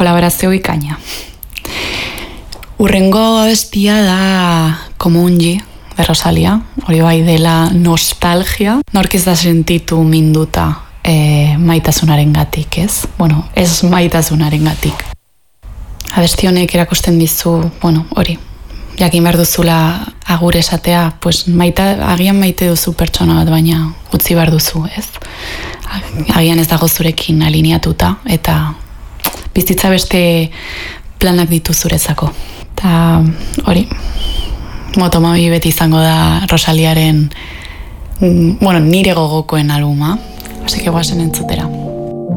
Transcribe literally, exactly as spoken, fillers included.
kolaborazio ikaina. Urrengo abestia da Komungi, de Rosalia, hori bai dela nostalgia, nork ez da sentitu minduta e, maitasunaren gatik, ez? Bueno, ez maitasunaren gatik. Abesti honek erakusten dizu, bueno, hori, jakin behar duzula agur esatea, pues maita, agian maite duzu pertsona bat, baina utzi behar duzu, ez? Agian ez dago zurekin alineatuta, eta bizitza beste planak ditu zurezako. Eta hori, Motomabi beti izango da Rosaliaren, bueno, nire gogokoen albuma, así que guazen entzutera.